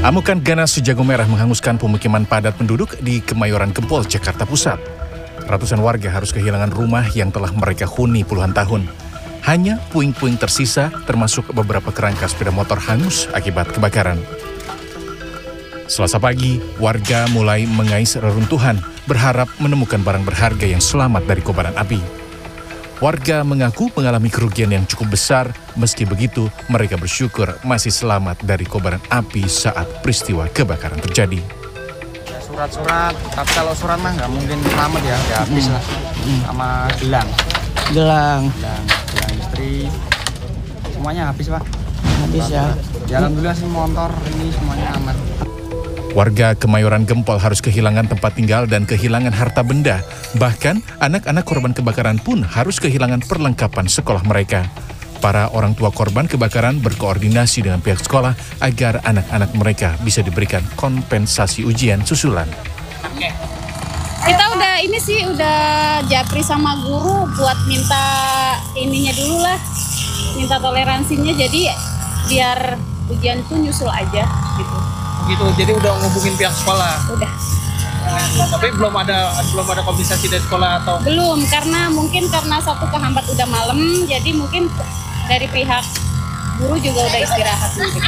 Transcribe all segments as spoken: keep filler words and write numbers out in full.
Amukan ganas sejago merah menghanguskan pemukiman padat penduduk di Kemayoran Gempol, Jakarta Pusat. Ratusan warga harus kehilangan rumah yang telah mereka huni puluhan tahun. Hanya puing-puing tersisa, termasuk beberapa kerangka sepeda motor hangus akibat kebakaran. Selasa pagi, warga mulai mengais reruntuhan, berharap menemukan barang berharga yang selamat dari kobaran api. Warga mengaku mengalami kerugian yang cukup besar, meski begitu mereka bersyukur masih selamat dari kobaran api saat peristiwa kebakaran terjadi. Ya, surat-surat, tapi kalau surat mah nggak mungkin selamat ya, ya habis lah. Sama gelang. Gelang. Gelang, gelang istri, semuanya habis Pak. Habis ya. Ya alhamdulillah sih motor ini semuanya aman. Warga Kemayoran Gempol harus kehilangan tempat tinggal dan kehilangan harta benda. Bahkan, anak-anak korban kebakaran pun harus kehilangan perlengkapan sekolah mereka. Para orang tua korban kebakaran berkoordinasi dengan pihak sekolah agar anak-anak mereka bisa diberikan kompensasi ujian susulan. Oke. Kita udah ini sih, udah japri sama guru buat minta ininya dulu lah. Minta toleransinya, jadi biar ujian tuh nyusul aja gitu. Gitu, jadi udah ngubungin pihak sekolah. Udah. Tapi belum ada belum ada kompensasi dari sekolah atau? Belum, karena mungkin karena satu kehambat udah malam, jadi mungkin dari pihak guru juga udah istirahat mungkin.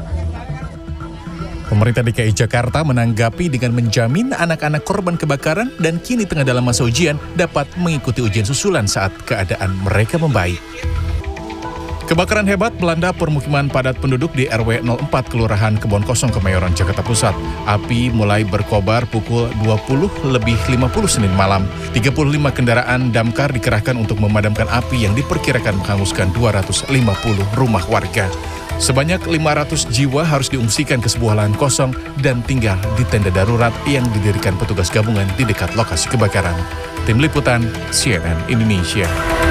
Pemerintah D K I Jakarta menanggapi dengan menjamin anak-anak korban kebakaran dan kini tengah dalam masa ujian dapat mengikuti ujian susulan saat keadaan mereka membaik. Kebakaran hebat melanda permukiman padat penduduk di R W nol empat Kelurahan Kebon Kosong, Kemayoran, Jakarta Pusat. Api mulai berkobar pukul dua puluh lebih lima puluh Senin malam. tiga puluh lima kendaraan damkar dikerahkan untuk memadamkan api yang diperkirakan menghanguskan dua ratus lima puluh rumah warga. Sebanyak lima ratus jiwa harus diungsikan ke sebuah lahan kosong dan tinggal di tenda darurat yang didirikan petugas gabungan di dekat lokasi kebakaran. Tim Liputan C N N Indonesia.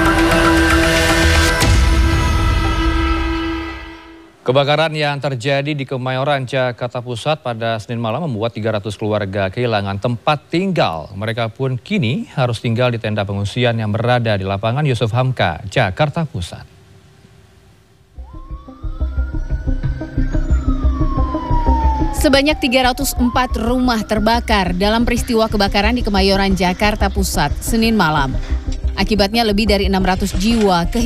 Kebakaran yang terjadi di Kemayoran, Jakarta Pusat pada Senin malam membuat tiga ratus keluarga kehilangan tempat tinggal. Mereka pun kini harus tinggal di tenda pengungsian yang berada di lapangan Yusuf Hamka, Jakarta Pusat. Sebanyak tiga ratus empat rumah terbakar dalam peristiwa kebakaran di Kemayoran, Jakarta Pusat, Senin malam. Akibatnya lebih dari enam ratus jiwa kehilangan